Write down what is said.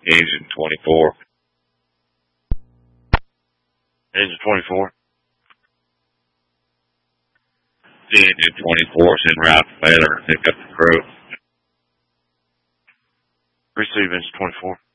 Engine 24. Engine 24. Engine 24 is en route to Baylor to pick up the crew. Receive Engine 24.